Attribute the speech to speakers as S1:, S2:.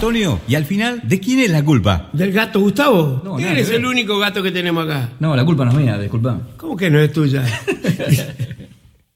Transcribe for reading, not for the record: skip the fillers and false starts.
S1: Antonio? Y al final, ¿de quién es la culpa?
S2: ¿Del gato Gustavo?
S3: No, nada
S2: Eres
S3: que ver.
S2: el único gato que tenemos acá.
S3: No, la culpa no es mía, disculpa.
S2: ¿Cómo que no es tuya?